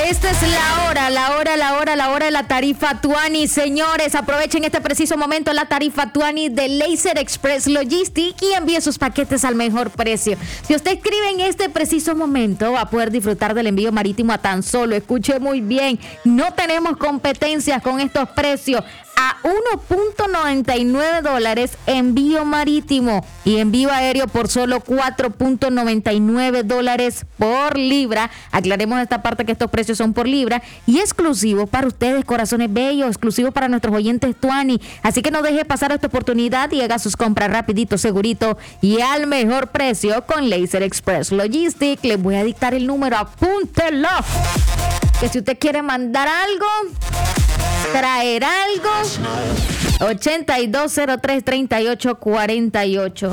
Esta es la hora de la tarifa Tuani. Señores, aprovechen este preciso momento la tarifa Tuani de Laser Express Logistics y envíe sus paquetes al mejor precio. Si usted escribe en este preciso momento, va a poder disfrutar del envío marítimo a tan solo, escuche muy bien, no tenemos competencias con estos precios, a $1.99 envío marítimo y envío aéreo por solo $4.99 por libra. Aclaremos esta parte que estos precios son por libra y exclusivo para ustedes, corazones bellos, exclusivo para nuestros oyentes Tuani. Así que no deje pasar esta oportunidad y haga sus compras rapidito, segurito y al mejor precio con Laser Express Logistics. Les voy a dictar el número, apúntelo. Que si usted quiere mandar algo, traer algo, 8203-3848.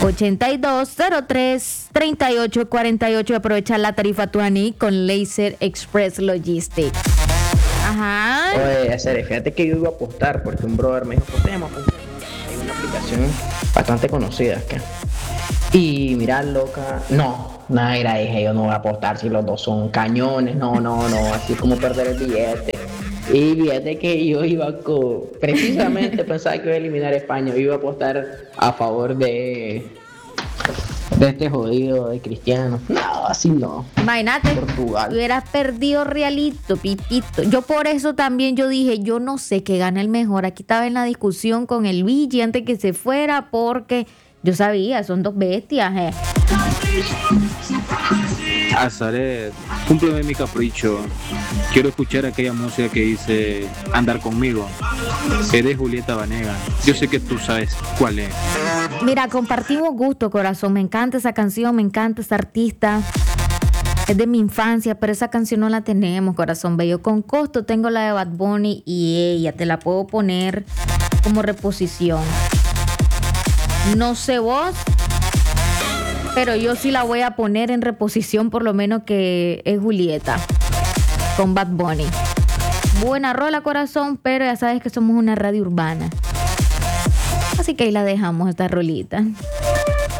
8203-3848. Aprovechar la tarifa Tuani con Laser Express Logistics. Ajá. Oye, fíjate que yo iba a apostar porque un brother me dijo, apostemos. Hay una aplicación bastante conocida acá. Y mira, loca, no, Naira, dije, yo no voy a apostar si los dos son cañones, no, así como perder el billete. Y fíjate que yo iba precisamente pensaba que iba a eliminar a España, yo iba a apostar a favor de este jodido de Cristiano. No, así no. Imagínate, Portugal. Hubieras perdido realito, pipito. Yo por eso también yo dije, yo no sé qué gana el mejor. Aquí estaba en la discusión con el Luigi antes que se fuera porque yo sabía, son dos bestias. Azaret, cúmpleme mi capricho. Quiero escuchar aquella música que dice Andar conmigo. Es de Julieta Venegas. Yo sé que tú sabes cuál es. Mira, compartimos gusto, corazón. Me encanta esa canción, me encanta esa artista. Es de mi infancia, pero esa canción no la tenemos, corazón bello. Con costo tengo la de Bad Bunny y ella te la puedo poner como reposición. No sé vos, pero yo sí la voy a poner en reposición, por lo menos que es Julieta con Bad Bunny. Buena rola, corazón, pero ya sabes que somos una radio urbana. Así que ahí la dejamos, esta rolita.